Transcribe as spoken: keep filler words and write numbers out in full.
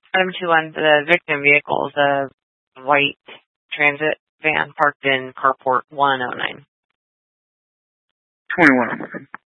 Item two on the victim vehicle is a white transit van parked in carport one oh nine. twenty-one on the phone.